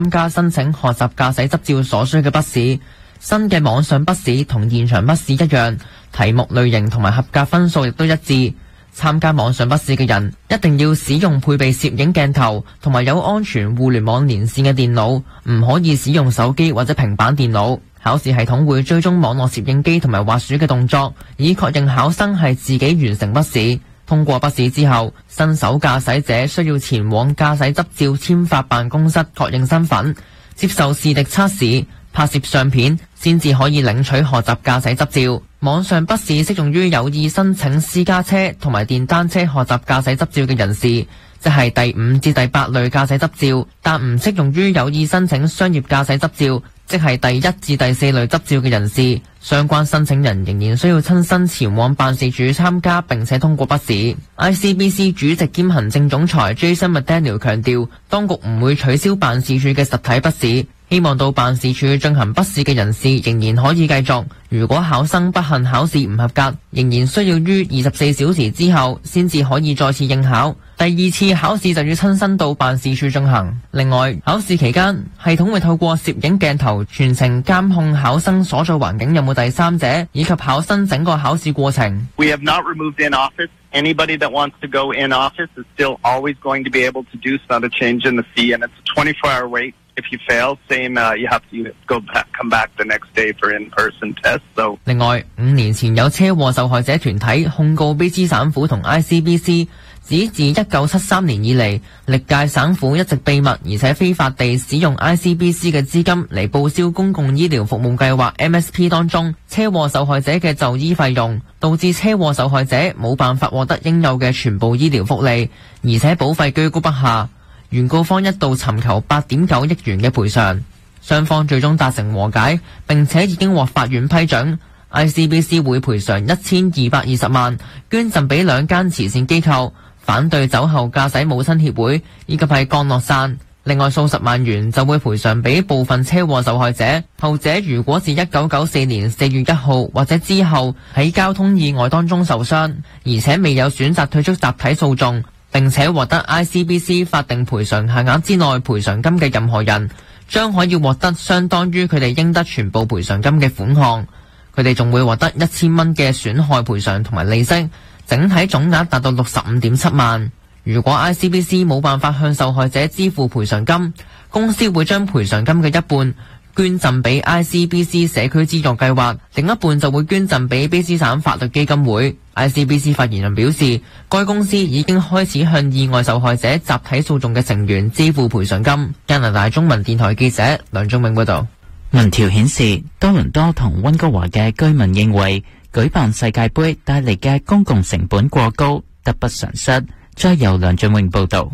參加申請學習駕駛執照所需嘅筆試。新嘅網上筆試同現場筆試一樣，題目類型同埋合格分數亦都一致。參加網上筆試嘅人一定要使用配備攝影鏡頭同埋有安全互聯網連線嘅電腦，唔可以使用手機或者平板電腦。考試系統會追蹤網絡攝影機同埋滑鼠嘅動作，以確認考生係自己完成筆試。通過筆試之後，新手駕駛者需要前往駕駛執照簽發辦公室確認身份，接受視力測試，拍攝相片，先至可以領取學習駕駛執照。網上筆試適用於有意申請私家車同埋電單車學習駕駛執照嘅人士，即係第5至第8類駕駛執照，但唔適用於有意申請商業駕駛執照，即係第1至第4類執照嘅人士。相關申請人仍然需要親身前往辦事處參加並且通過筆試。ICBC 主席兼行政總裁 Jason McDaniel 強調，當局唔會取消辦事處嘅實體筆試，希望到辦事處進行筆試嘅人士仍然可以繼續。如果考生不幸考試唔合格，仍然需要於24小時之後先至可以再次應考。第2次考試就要親身到辦事處進行。另外，考試期間系統會透過攝影鏡頭全程監控考生所在環境有冇第三者，以及考生整個考試過程。 We have not removed in-office. Anybody that wants to go in office is still always going to be able to do. It's not a change in the fee, and it's a 24-hour wait. If you fail, same, you have to come back the next day for in-person test. So 另外，5年前有車禍受害者團體控告卑詩省府同 ICBC， 指自1973年以嚟，歷屆省府一直秘密而且非法地使用 ICBC 嘅資金嚟報銷公共醫療服務計劃 MSP 當中車禍受害者嘅就醫費用，導致車禍受害者冇辦法獲得應有嘅全部醫療福利，而且保費居高不下。原告方一度尋求8.9億元嘅賠償，雙方最終達成和解，並且已經獲法院批准。ICBC 會賠償1220萬，捐贈俾2間慈善機構，反對酒後駕駛母親協會以及係降落傘。另外數十萬元就會賠償俾部分車禍受害者，後者如果自1994年4月1號或者之後喺交通意外當中受傷，而且未有選擇退出集體訴訟，並且獲得 ICBC 法定賠償限額之內賠償金嘅任何人，將可以獲得相當於佢哋應得全部賠償金嘅款項。佢哋仲會獲得1000蚊嘅損害賠償同埋利息，整體總額達到65.7萬。如果 ICBC 冇辦法向受害者支付賠償金，公司會將賠償金嘅一半捐贈俾 ICBC 社區資助計劃，另一半就會捐贈俾卑詩省法律基金會。ICBC 發言人表示，該公司已經開始向意外受害者集體訴訟嘅成員支付賠償金。加拿大中文電台記者梁忠永報道。 民調顯示，多倫多同溫哥華嘅居民認為舉辦世界盃帶嚟嘅公共成本過高，得不償失。再由梁俊永報道。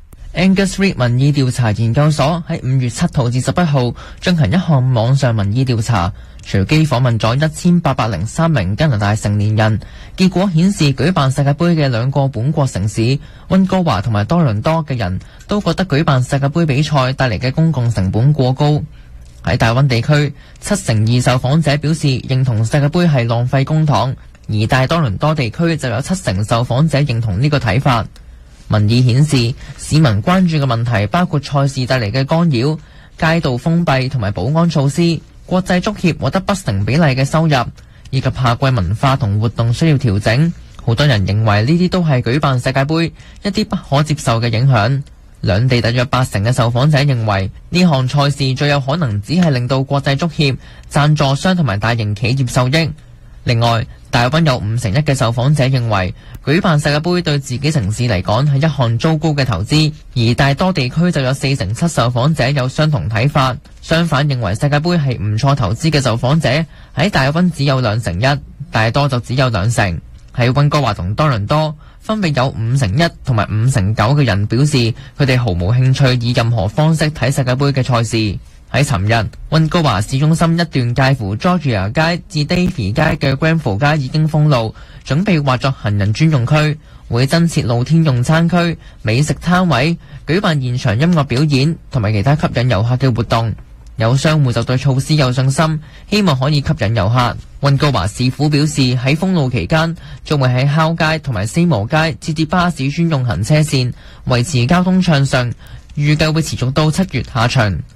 Angus Reid 民意調查研究所喺5月7號至11號進行一項網上民意調查，隨機訪問咗1803名加拿大成年人。結果顯示，舉辦世界盃嘅2個本國城市溫哥華同埋多倫多嘅人都覺得舉辦世界盃比賽帶嚟嘅公共成本過高。喺大溫地區，72%受訪者表示認同世界盃係浪費公帑，而大多倫多地區就有70%受訪者認同呢個睇法。民意顯示，市民關注嘅問題包括賽事帶嚟嘅干擾、街道封閉同埋保安措施、國際足協獲得不成比例嘅收入，以及夏季文化同活動需要調整。好多人認為呢啲都係舉辦世界盃一啲不可接受嘅影響。兩地大約80%嘅受訪者認為呢項賽事最有可能只係令到國際足協、贊助商同埋大型企業受益。另外，大溫有51%嘅受訪者認為舉辦世界盃對自己城市嚟講係一項糟糕嘅投資，而大多地區就有47%受訪者有相同睇法。相反，認為世界盃係唔錯投資嘅受訪者喺大溫只有21%，大多就只有2%。喺溫哥華同多倫多，分別有51%同埋59%嘅人表示佢哋毫無興趣以任何方式睇世界盃嘅賽事。喺尋日，溫哥華市中心一段介乎 Georgia 街至 Davie 街嘅 Granville 街已經封路，準備劃作行人專用區，會增設露天用餐區、美食攤位，舉辦現場音樂表演同埋其他吸引遊客嘅活動。 有商戶就對措施有信心，希望可以吸引遊客。溫哥華市府表示，喺封路期間，將會喺烤街同埋西毛街設置巴士專用行車線，維持交通暢順，預計會持續到7月下旬。